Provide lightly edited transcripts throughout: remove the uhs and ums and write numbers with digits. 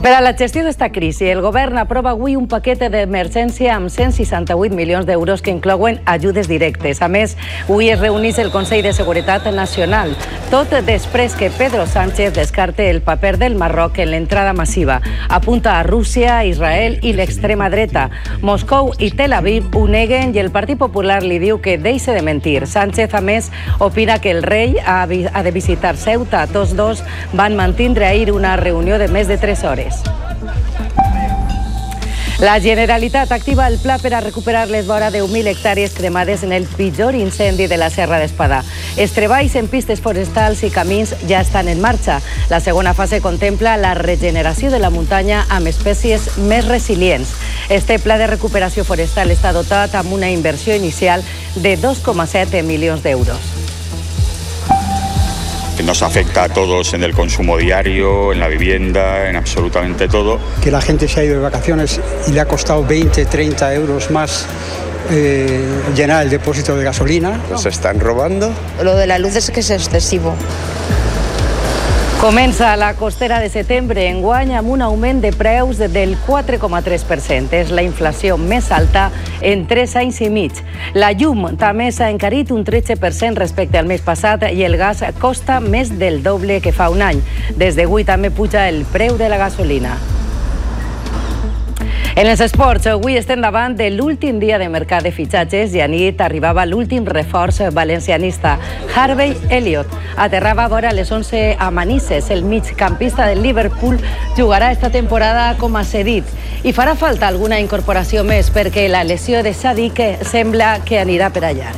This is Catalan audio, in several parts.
Per a la gestió d'esta crisi, el govern aprova avui un paquet d'emergència amb 168 milions d'euros que inclouen ajudes directes. A més, avui es reuneix el Consell de Seguretat Nacional, tot després que Pedro Sánchez descarte el paper del Marroc en l'entrada massiva. Apunta a Rússia, Israel i l'extrema dreta. Moscou i Tel Aviv ho neguen i el Partit Popular li diu que deixa de mentir. Sánchez, a més, opina que el rei ha de visitar Ceuta. Tots dos van mantindre ahir una reunió de més de 3 hores. La Generalitat activa el pla per a recuperar les vora 10.000 hectàrees cremades en el pitjor incendi de la Serra d'Espadà. Els treballs en pistes forestals i camins ja estan en marxa. La segona fase contempla la regeneració de la muntanya amb espècies més resilients. Este pla de recuperació forestal està dotat amb una inversió inicial de 2,7 milions d'euros. Nos afecta a todos en el consumo diario, en la vivienda, en absolutamente todo. Que la gente se ha ido de vacaciones y le ha costado 20, 30 euros más llenar el depósito de gasolina. Nos están robando. Lo de la luz es que es excesivo. Comença la costera de setembre enguany amb un augment de preus del 4,3%. És la inflació més alta en 3 anys i mig. La llum també s'ha encarit un 13% respecte al mes passat i el gas costa més del doble que fa un any. Des d'avui també puja el preu de la gasolina. En els esports, avui estem davant de l'últim dia de mercat de fitxatges i a nit arribava l'últim reforç valencianista. Harvey Elliott aterrava a vora les 11 a Manises. El migcampista del Liverpool jugarà esta temporada com a cedit i farà falta alguna incorporació més perquè la lesió de Sadik sembla que anirà per a llarg.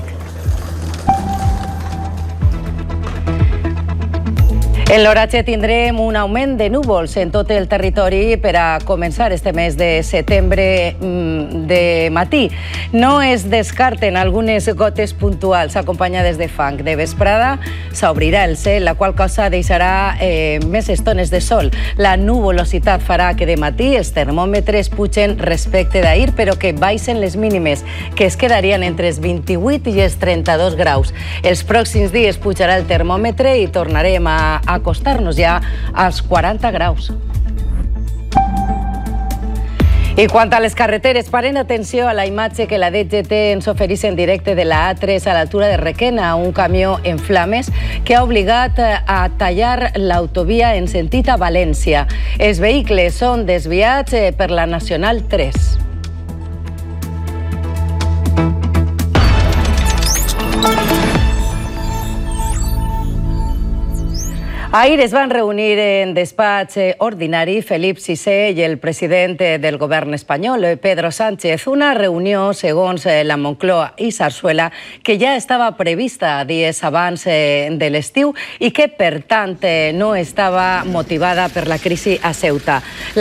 En l'oratge tindrem un augment de núvols en tot el territori per a començar este mes de setembre de matí. No es descarten algunes gotes puntuals acompanyades de fang. De vesprada s'obrirà el cel, la qual cosa deixarà més estones de sol. La nuvolositat farà que de matí els termòmetres pugen respecte d'ahir, però que baixen les mínimes, que es quedarien entre els 28 i els 32 graus. Els pròxims dies pujarà el termòmetre i tornarem a acostar-nos ja als 40 graus. I quant a les carreteres, paren atenció a la imatge que la DGT ens ofereix en directe de la A3 a l'altura de Requena, un camió en flames que ha obligat a tallar l'autovia en sentit a València. Els vehicles són desviats per la Nacional 3. Ahir es van reunir en despatx ordinari Felip VI i el president del govern espanyol, Pedro Sánchez. Una reunió, segons la Moncloa i Sarsuela, que ja estava prevista dies abans de l'estiu i que, per tant, no estava motivada per la crisi a Ceuta.